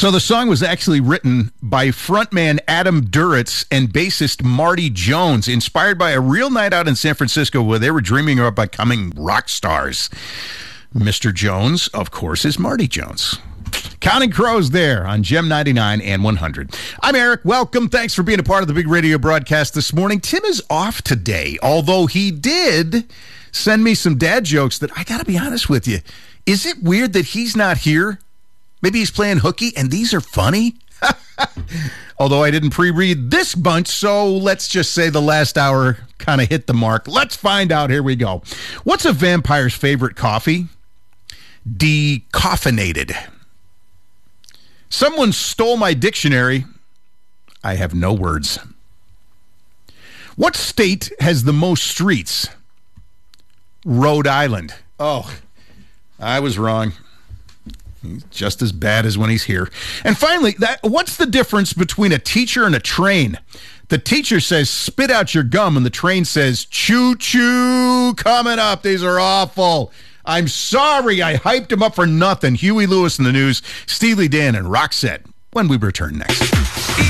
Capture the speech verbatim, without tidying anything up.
So the song was actually written by frontman Adam Duritz and bassist Marty Jones, inspired by a real night out in San Francisco where they were dreaming of becoming rock stars. Mister Jones, of course, is Marty Jones. Counting Crows there on Gem ninety-nine and one hundred. I'm Eric. Welcome. Thanks for being a part of the big radio broadcast this morning. Tim is off today, although he did send me some dad jokes that I got to be honest with you. Is it weird that he's not here? Maybe he's playing hooky, and these are funny. Although I didn't pre-read this bunch, so let's just say the last hour kind of hit the mark. Let's find out. Here we go. What's a vampire's favorite coffee? Decaffeinated. Someone stole my dictionary. I have no words. What state has the most streets? Rhode Island. Oh, I was wrong. He's just as bad as when he's here. And finally, that what's the difference between a teacher and a train? The teacher says, spit out your gum, and the train says, choo-choo, coming up. These are awful. I'm sorry I hyped him up for nothing. Huey Lewis in the news, Steely Dan and Roxette when we return next.